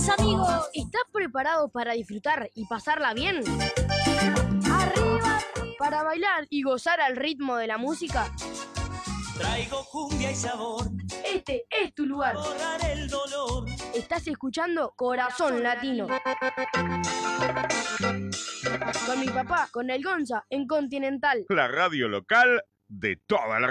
mis amigos. ¿Estás preparado para disfrutar y pasarla bien? ¡Arriba! Para bailar y gozar al ritmo de la música. Traigo cumbia y sabor. Este es tu lugar. Borrar el dolor. Estás escuchando Corazón Latino. Con mi papá, con el Gonza, en Continental. La radio local de toda la